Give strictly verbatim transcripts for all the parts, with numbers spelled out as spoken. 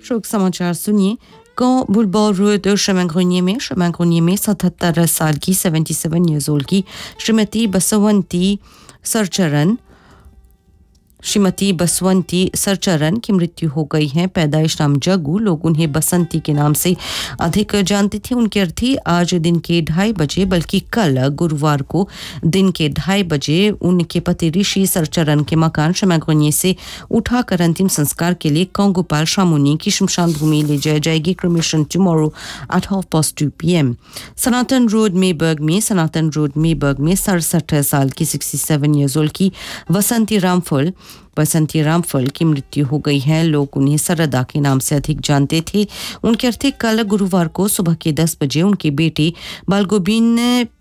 शोक समाचार सुनिए। गांव बुलबौल रोड chemin grenier में chemin grenier में सतहत्तर साल की सतहत्तर years old की श्रीमती बसवंती सरचरण श्रीमती बसवंती सरचरण की मृत्यु हो गई है। पैदाइश नाम जग्गू, लोग उन्हें बसंती के नाम से अधिक जानते थे। उनकी अर्थी आज दिन के ढाई बजे बल्कि कल गुरुवार को दिन के ढाई बजे उनके पति ऋषि सरचरण के मकान chemin grenier से उठाकर अंतिम संस्कार के लिए कांगोपाल शामुनी की शमशान भूमि ले जाई जाएगी। Cremation tomorrow at half past to P M. Sanatan road मेबर्ग में सनातन रोड मेबर्ग में सड़सठ साल की सड़सठ years old की वसंती रामफल बसंती रामफल की मृत्यु हो गई है। लोग उन्हें सरदा के नाम से अधिक जानते थे। उनके अर्थी कल गुरुवार को सुबह के दस बजे उनके बेटे बालगोबिन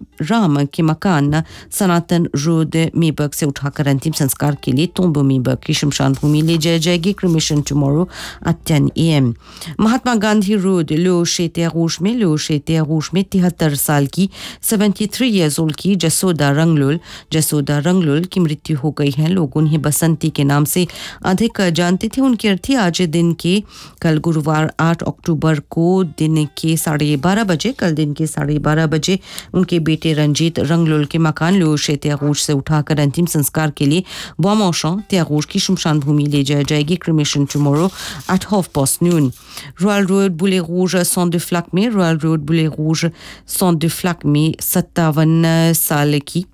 राम के मकान सनातन रोड मेबर्ग से उठाकर अंतिम संस्कार के लिए तोम्बो मेबर्ग की शमशान भूमि ले जाई जाएगी। Cremation tomorrow at ten A M. Mahatma Gandhi road लो शेते रूश में लो शेते रूश में तिहत्तर साल की तिहत्तर years old की जसोदा रंगलुल जसोदा रंगलुल की मृत्यु हो गई है। लोग उन्हें बसंती के नाम से अधिक जानते थे। उनकी अर्थी आज दिन के कल गुरुवार आठ अक्टूबर को दिन के साढ़े बारह बजे कल दिन के साढ़े बारह बजे उनके बेटे रंजीत रंगलुल के मकान लोशे त्यागूश से उठाकर अंतिम संस्कार के लिए बोमौशा त्यागूश की शमशान भूमि ले जाई जाएगी। Cremation tomorrow at half past noon. Royal road बुले रूज सौ दो फ्लैक में रॉयल रोड बुले रूज सौ दो फ्लैक में सत्तावन साल की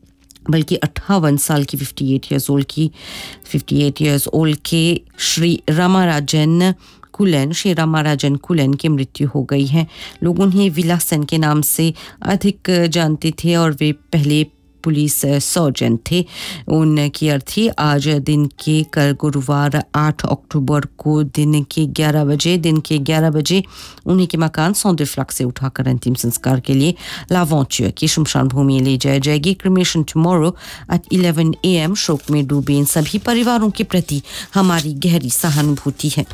बल्कि अट्ठावन साल की अट्ठावन years old की अट्ठावन years old के श्री रामाराजन कुलन श्री रामाराजन कुलन की मृत्यु हो गई है। लोग उन्हें विलासन के नाम से अधिक जानते थे और वे पहले पुलिस सर्जन थे। उनकी अर्थी आज दिन के कल गुरुवार आठ अक्टूबर को दिन के ग्यारह बजे दिन के ग्यारह बजे उन्हीं के मकान सौंदे फ्लैक से उठाकर अंतिम संस्कार के लिए लावंचुआ की शमशान भूमि ले जाई जाएगी। Cremation tomorrow at eleven A M. शोक में डूबे इन सभी परिवारों के प्रति हमारी गहरी सहानुभूति है।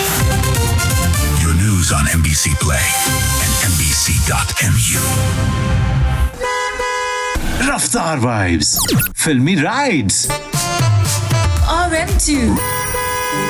Your news on M B C Play and M B C dot M U. Raftar Vibes, Filmy Rides, R M two.